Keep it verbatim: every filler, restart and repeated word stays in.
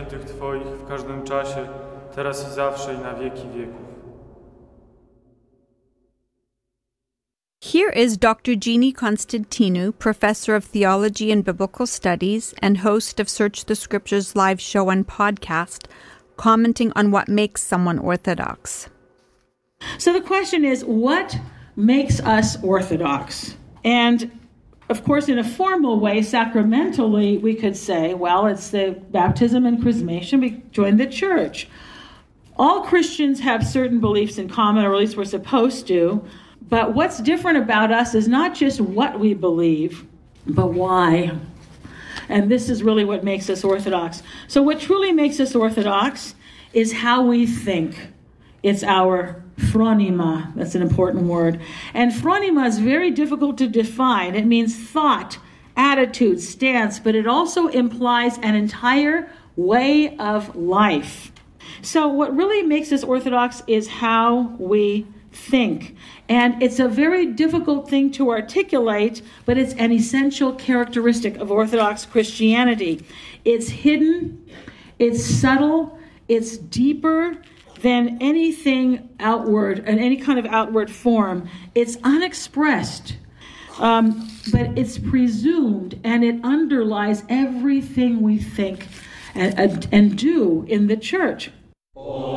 świętych Twoich w każdym czasie, teraz i zawsze i na wieki wieków. Here is Doctor Jeannie Constantinou, Professor of Theology and Biblical Studies and host of Search the Scriptures live show and podcast, commenting on what makes someone Orthodox. So the question is, what makes us Orthodox? And of course, in a formal way, sacramentally, we could say, well, it's the baptism and chrismation, we join the church. All Christians have certain beliefs in common, or at least we're supposed to. But what's different about us is not just what we believe, but why. And this is really what makes us Orthodox. So what truly makes us Orthodox is how we think. It's our phronima. That's an important word. And phronima is very difficult to define. It means thought, attitude, stance, but it also implies an entire way of life. So what really makes us Orthodox is how we think. And it's a very difficult thing to articulate, but it's an essential characteristic of Orthodox Christianity. It's hidden, it's subtle, it's deeper than anything outward, in any kind of outward form. It's unexpressed, um, but it's presumed, and it underlies everything we think and, and, and do in the church.